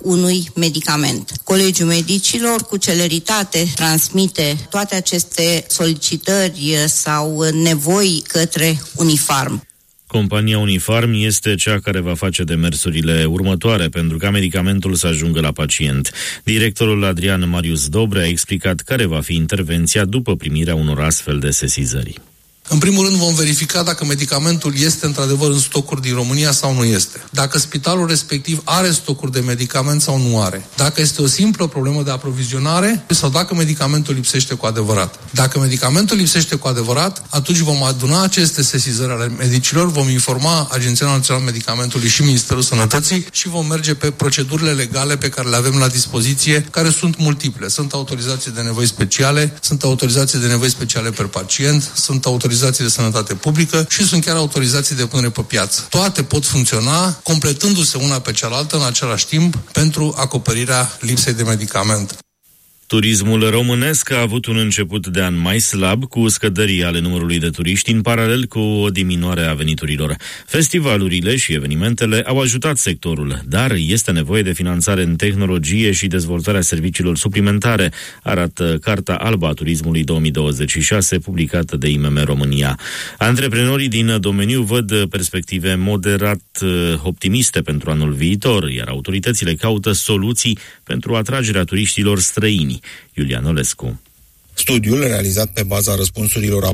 unui medicament. Colegiul Medicilor cu celeritate transmite toate aceste solicitări sau nevoi către Unifarm. Compania Unifarm este cea care va face demersurile următoare pentru ca medicamentul să ajungă la pacient. Directorul Adrian Marius Dobre a explicat care va fi intervenția după primirea unor astfel de sesizări. În primul rând vom verifica dacă medicamentul este într-adevăr în stocuri din România sau nu este. Dacă spitalul respectiv are stocuri de medicament sau nu are. Dacă este o simplă problemă de aprovizionare sau dacă medicamentul lipsește cu adevărat. Dacă medicamentul lipsește cu adevărat, atunci vom aduna aceste sesizări ale medicilor, vom informa Agenția Națională a Medicamentului și Ministerul Sănătății și vom merge pe procedurile legale pe care le avem la dispoziție, care sunt multiple. Sunt autorizații de nevoi speciale, sunt autorizații de nevoi speciale per pacient, sunt autorizații de sănătate publică și sunt chiar autorizații de punere pe piață. Toate pot funcționa completându-se una pe cealaltă în același timp pentru acoperirea lipsei de medicament. Turismul românesc a avut un început de an mai slab, cu scădări ale numărului de turiști, în paralel cu o diminuare a veniturilor. Festivalurile și evenimentele au ajutat sectorul, dar este nevoie de finanțare în tehnologie și dezvoltarea serviciilor suplimentare, arată Carta Albă a Turismului 2026, publicată de IMM România. Antreprenorii din domeniu văd perspective moderat optimiste pentru anul viitor, iar autoritățile caută soluții pentru atragerea turiștilor străini. Iulian Olescu. Studiul, realizat pe baza răspunsurilor a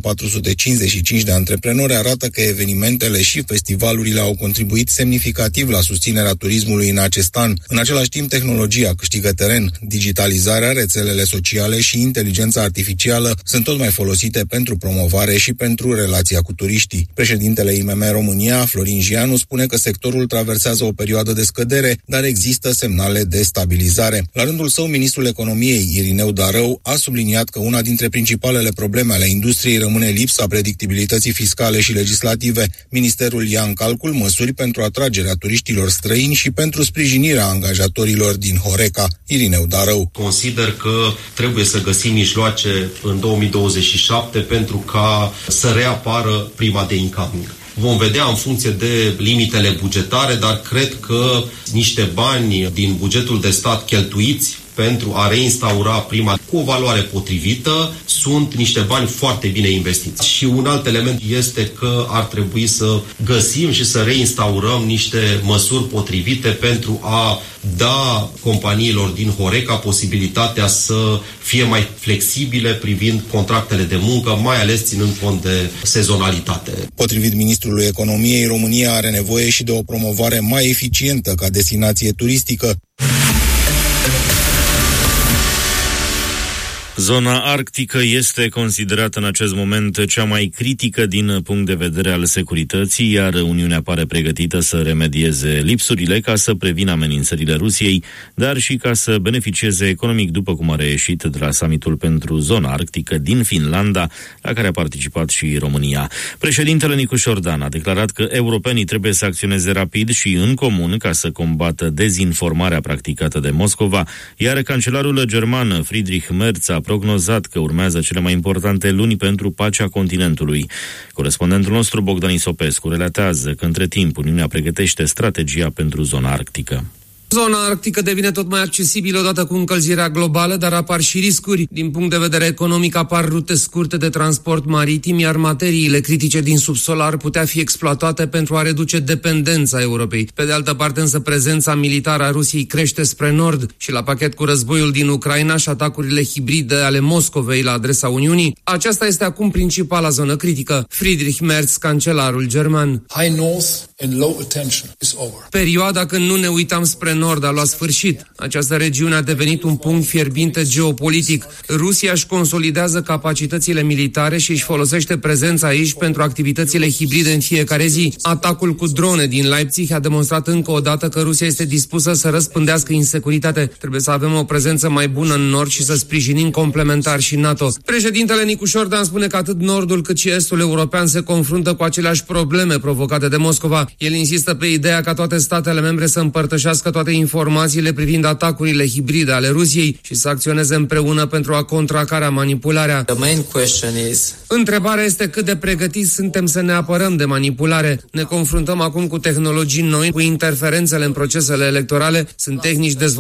455 de antreprenori, arată că evenimentele și festivalurile au contribuit semnificativ la susținerea turismului în acest an. În același timp, tehnologia câștigă teren. Digitalizarea, rețelele sociale și inteligența artificială sunt tot mai folosite pentru promovare și pentru relația cu turiștii. Președintele IMM România, Florin Gianu, spune că sectorul traversează o perioadă de scădere, dar există semnale de stabilizare. La rândul său, ministrul economiei, Irineu Darău, a subliniat că una dintre principalele probleme ale industriei rămâne lipsa predictibilității fiscale și legislative. Ministerul ia în calcul măsuri pentru atragerea turiștilor străini și pentru sprijinirea angajatorilor din Horeca. Irineu Darău. Consider că trebuie să găsim mijloace în 2027 pentru ca să reapară prima de incoming. Vom vedea în funcție de limitele bugetare, dar cred că niște bani din bugetul de stat cheltuiți pentru a reinstaura prima cu o valoare potrivită sunt niște bani foarte bine investiți. Și un alt element este că ar trebui să găsim și să reinstaurăm niște măsuri potrivite pentru a da companiilor din Horeca posibilitatea să fie mai flexibile privind contractele de muncă, mai ales ținând cont de sezonalitate. Potrivit ministrului economiei, România are nevoie și de o promovare mai eficientă ca destinație turistică. Zona arctică este considerată în acest moment cea mai critică din punct de vedere al securității, iar Uniunea pare pregătită să remedieze lipsurile ca să prevină amenințările Rusiei, dar și ca să beneficieze economic, după cum a reieșit de la summitul pentru zona arctică din Finlanda, la care a participat și România. Președintele Nicu Șordan a declarat că europenii trebuie să acționeze rapid și în comun ca să combată dezinformarea practicată de Moscova, iar cancelarul german Friedrich Merz a prognozat că urmează cele mai importante luni pentru pacea continentului. Corespondentul nostru Bogdan Isopescu relatează că între timp Uniunea pregătește strategia pentru zona arctică. Zona arctică devine tot mai accesibilă odată cu încălzirea globală, dar apar și riscuri. Din punct de vedere economic apar rute scurte de transport maritim, iar materiile critice din subsol ar putea fi exploatate pentru a reduce dependența Europei. Pe de altă parte însă prezența militară a Rusiei crește spre nord și la pachet cu războiul din Ucraina și atacurile hibride ale Moscovei la adresa Uniunii. Aceasta este acum principala zonă critică. Friedrich Merz, cancelarul german. High North and low attention is over. Perioada când nu ne uitam spre nord a luat sfârșit. Această regiune a devenit un punct fierbinte geopolitic. Rusia își consolidează capacitățile militare și își folosește prezența aici pentru activitățile hibride în fiecare zi. Atacul cu drone din Leipzig a demonstrat încă o dată că Rusia este dispusă să răspândească insecuritate. Trebuie să avem o prezență mai bună în nord și să sprijinim complementar și NATO. Președintele Nicu Șordan spune că atât nordul cât și estul european se confruntă cu aceleași probleme provocate de Moscova. El insistă pe ideea ca toate statele membre să împărtășească toate informațiile privind atacurile hibride ale Rusiei și să acționeze împreună pentru a contracara manipularea. Întrebarea este cât de pregătiți suntem să ne apărăm de manipulare. Ne confruntăm acum cu tehnologii noi, cu interferențele în procesele electorale, sunt tehnici dezvoltate